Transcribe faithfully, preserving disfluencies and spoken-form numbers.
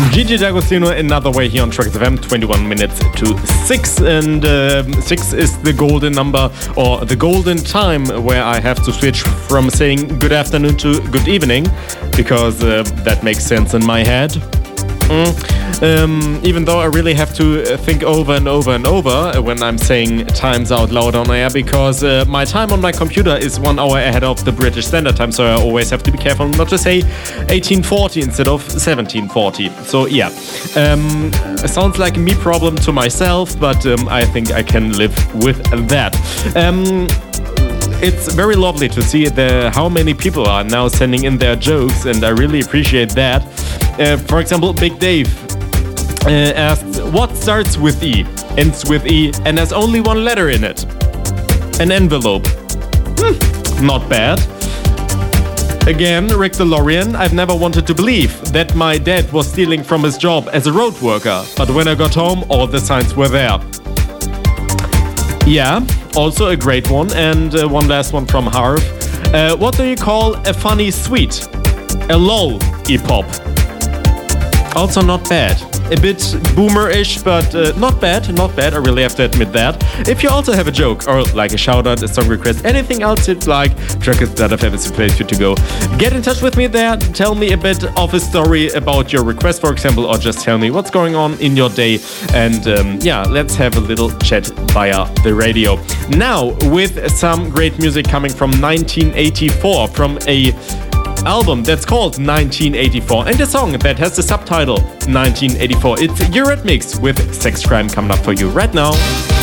Gigi D'Agostino, Another Way here on Trackers F M, twenty-one minutes to six, and um, six is the golden number, or the golden time, where I have to switch from saying good afternoon to good evening, because uh, that makes sense in my head. Mm. Um, even though I really have to think over and over and over when I'm saying times out loud on air, because uh, my time on my computer is one hour ahead of the British Standard Time, so I always have to be careful not to say eighteen forty instead of seventeen forty. So yeah, um, sounds like a me problem to myself, but um, I think I can live with that. Um, It's very lovely to see the, how many people are now sending in their jokes, and I really appreciate that. Uh, for example, Big Dave uh, asked, what starts with E, ends with E, and has only one letter in it? An envelope. Hmm, not bad. Again, Rick DeLorean, I've never wanted to believe that my dad was stealing from his job as a road worker, but when I got home, all the signs were there. Yeah, also a great one. And uh, one last one from Harv. Uh, what do you call a funny sweet? A lol e-pop. Also not bad. A bit boomer-ish, but uh, not bad, not bad, I really have to admit that. If you also have a joke, or like a shout-out, a song request, anything else you'd like, Trackers dot f m is the place for you to go. Get in touch with me there, tell me a bit of a story about your request, for example, or just tell me what's going on in your day, and um, yeah, let's have a little chat via the radio. Now, with some great music coming from nineteen eighty-four, from a album that's called nineteen eighty-four, and a song that has the subtitle nineteen eighty-four. It's Eurythmics with Sex Crime coming up for you right now.